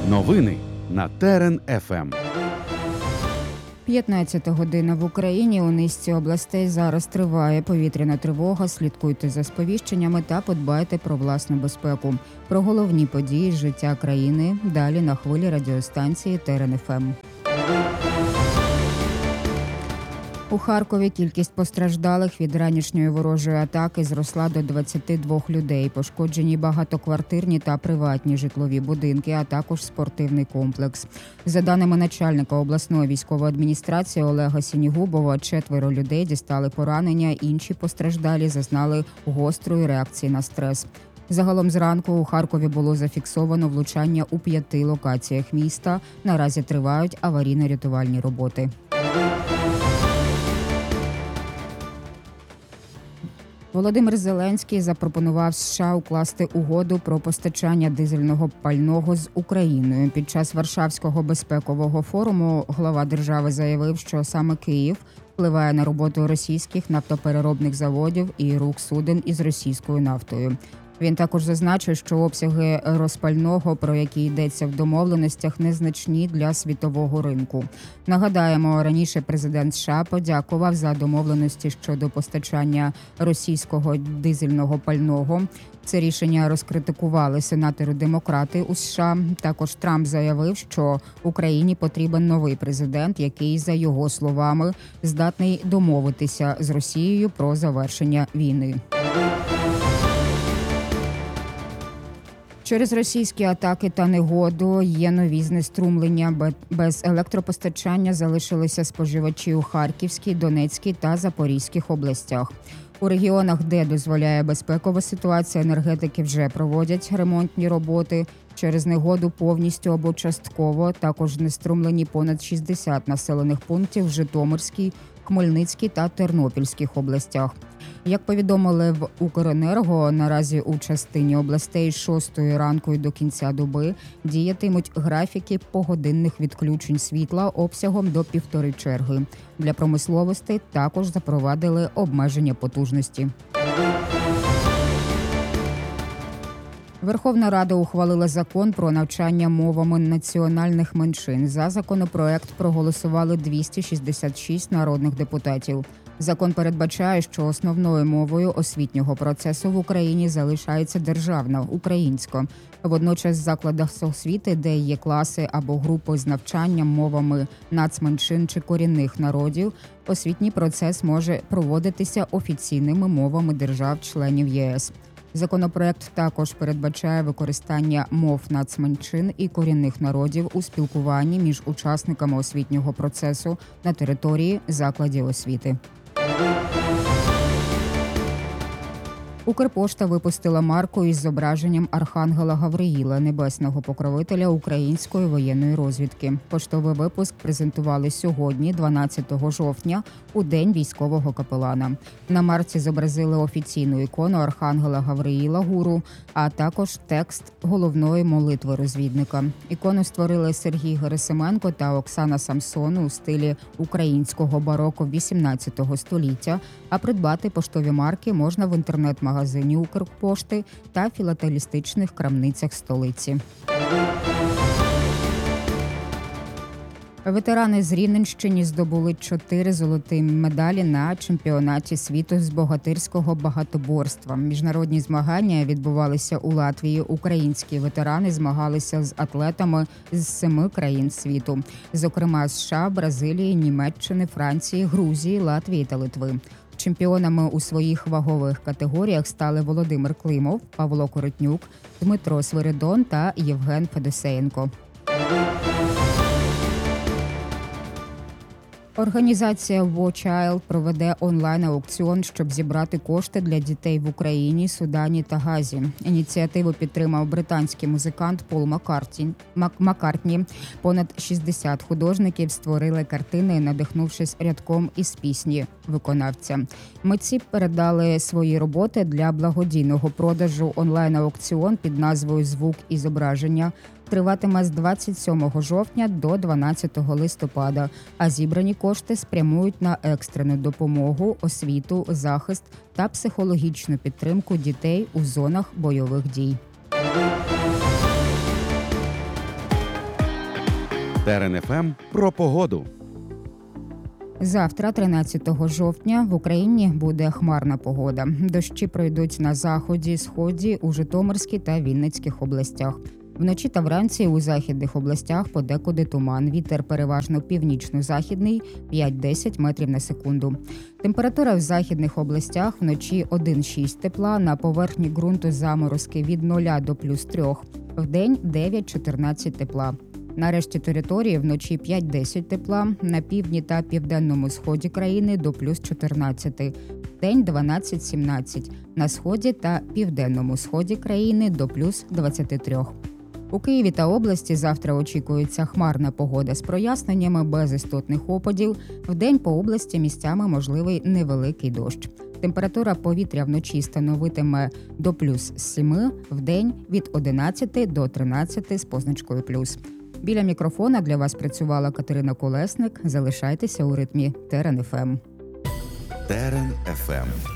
Новини на Терен ФМ. 15 година в Україні. У низці областей зараз триває повітряна тривога. Слідкуйте за сповіщеннями та подбайте про власну безпеку. Про головні події з життя країни далі на хвилі радіостанції Терен ФМ. У Харкові кількість постраждалих від ранішньої ворожої атаки зросла до 22 людей. Пошкоджені багатоквартирні та приватні житлові будинки, а також спортивний комплекс. За даними начальника обласної військової адміністрації Олега Сінігубова, 4 людей дістали поранення, інші постраждалі зазнали гострої реакції на стрес. Загалом зранку у Харкові було зафіксовано влучання у 5 локаціях міста. Наразі тривають аварійно-рятувальні роботи. Володимир Зеленський запропонував США укласти угоду про постачання дизельного пального з Україною. Під час Варшавського безпекового форуму глава держави заявив, що саме Київ впливає на роботу російських нафтопереробних заводів і рук суден із російською нафтою. Він також зазначив, що обсяги розпального, про які йдеться в домовленостях, незначні для світового ринку. Нагадаємо, раніше президент США подякував за домовленості щодо постачання російського дизельного пального. Це рішення розкритикували сенатори-демократи у США. Також Трамп заявив, що Україні потрібен новий президент, який, за його словами, здатний домовитися з Росією про завершення війни. Через російські атаки та негоду є нові знеструмлення. Без електропостачання залишилися споживачі у Харківській, Донецькій та Запорізьких областях. У регіонах, де дозволяє безпекова ситуація, енергетики вже проводять ремонтні роботи. Через негоду повністю або частково також знеструмлені понад 60 населених пунктів в Житомирській, Хмельницькій та Тернопільських областях. Як повідомили в Укренерго, наразі у частині областей з 6 ранку і до кінця доби діятимуть графіки погодинних відключень світла обсягом до 1,5 черги. Для промисловості також запровадили обмеження потужності. Верховна Рада ухвалила закон про навчання мовами національних меншин. За законопроект проголосували 266 народних депутатів. Закон передбачає, що основною мовою освітнього процесу в Україні залишається державна, українська. Водночас в закладах освіти, де є класи або групи з навчанням мовами нацменшин чи корінних народів, освітній процес може проводитися офіційними мовами держав-членів ЄС. Законопроект також передбачає використання мов нацменшин і корінних народів у спілкуванні між учасниками освітнього процесу на території закладів освіти. Укрпошта випустила марку із зображенням Архангела Гавриїла, небесного покровителя української воєнної розвідки. Поштовий випуск презентували сьогодні, 12 жовтня, у День військового капелана. На марці зобразили офіційну ікону Архангела Гавриїла Гуру, а також текст головної молитви розвідника. Ікону створили Сергій Герасименко та Оксана Самсон у стилі українського бароко 18 століття, а придбати поштові марки можна в інтернет-магазині Укрпошти та філателістичних крамницях столиці. Ветерани з Рівненщини здобули 4 золоті медалі на чемпіонаті світу з богатирського багатоборства. Міжнародні змагання відбувалися у Латвії. Українські ветерани змагалися з атлетами з 7 країн світу, зокрема США, Бразилії, Німеччини, Франції, Грузії, Латвії та Литви. Чемпіонами у своїх вагових категоріях стали Володимир Климов, Павло Коротнюк, Дмитро Свиридон та Євген Федосеєнко. Організація Watch Child проведе онлайн-аукціон, щоб зібрати кошти для дітей в Україні, Судані та Газі. Ініціативу підтримав британський музикант Пол Маккартні. Понад 60 художників створили картини, надихнувшись рядком із пісні виконавця. Митці передали свої роботи для благодійного продажу. Онлайн-аукціон під назвою «Звук і зображення» триватиме з 27 жовтня до 12 листопада, а зібрані кошти спрямують на екстрену допомогу, освіту, захист та психологічну підтримку дітей у зонах бойових дій. Терен ФМ про погоду. Завтра, 13 жовтня, в Україні буде хмарна погода. Дощі пройдуть на заході, сході, у Житомирській та Вінницьких областях. Вночі та вранці у західних областях подекуди туман. Вітер переважно північно-західний 5-10 метрів на секунду. Температура в західних областях вночі 1-6 тепла, на поверхні ґрунту заморозки від 0 до плюс 3. Вдень 9-14 тепла. На решті території вночі 5-10 тепла, на півдні та південному сході країни до плюс 14, вдень 12-17, на сході та південному сході країни до плюс 23. У Києві та області завтра очікується хмарна погода з проясненнями без істотних опадів. Вдень по області місцями можливий невеликий дощ. Температура повітря вночі становитиме до плюс 7, вдень від 11 до 13 з позначкою плюс. Біля мікрофона для вас працювала Катерина Колесник. Залишайтеся у ритмі Терен ФМ. Терен ФМ.